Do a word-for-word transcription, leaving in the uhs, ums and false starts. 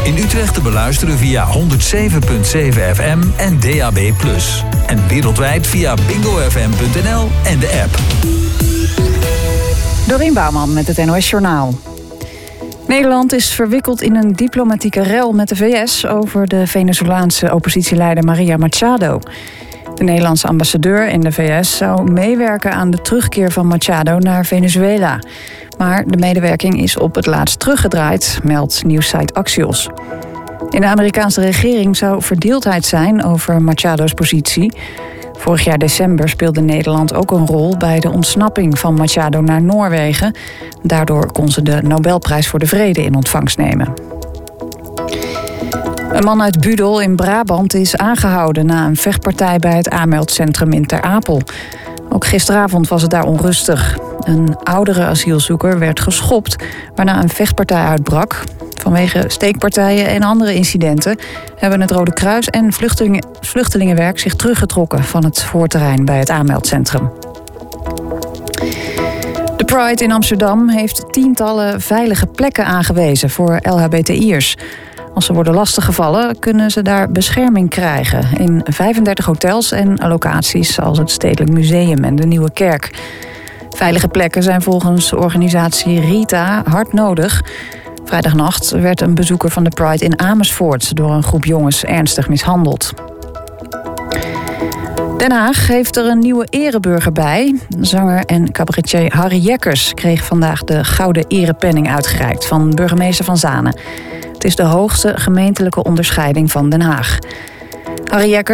In Utrecht te beluisteren via honderd zeven komma zeven F M en D A B plus. En wereldwijd via bingo f m punt n l en de app. Dorien Bouwman met het N O S Journaal. Nederland is verwikkeld in een diplomatieke rel met de V S over de Venezolaanse oppositieleider Maria Machado. De Nederlandse ambassadeur in de V S zou meewerken aan de terugkeer van Machado naar Venezuela. Maar de medewerking is op het laatst teruggedraaid, meldt nieuwssite Axios. In de Amerikaanse regering zou verdeeldheid zijn over Machado's positie. Vorig jaar december speelde Nederland ook een rol bij de ontsnapping van Machado naar Noorwegen. Daardoor kon ze de Nobelprijs voor de Vrede in ontvangst nemen. Een man uit Budel in Brabant is aangehouden na een vechtpartij bij het aanmeldcentrum in Ter Apel. Ook gisteravond was het daar onrustig. Een oudere asielzoeker werd geschopt, waarna een vechtpartij uitbrak. Vanwege steekpartijen en andere incidenten hebben het Rode Kruis en vluchtelingen, Vluchtelingenwerk zich teruggetrokken van het voorterrein bij het aanmeldcentrum. De Pride in Amsterdam heeft tientallen veilige plekken aangewezen voor L H B T I'ers. Als ze worden lastiggevallen, kunnen ze daar bescherming krijgen in vijfendertig hotels en locaties als het Stedelijk Museum en de Nieuwe Kerk. Veilige plekken zijn volgens organisatie Rita hard nodig. Vrijdagnacht werd een bezoeker van de Pride in Amersfoort door een groep jongens ernstig mishandeld. Den Haag heeft er een nieuwe ereburger bij. Zanger en cabaretier Harry Jekkers kreeg vandaag de Gouden Erepenning uitgereikt van burgemeester Van Zanen. Het is de hoogste gemeentelijke onderscheiding van Den Haag. Harry Jekkers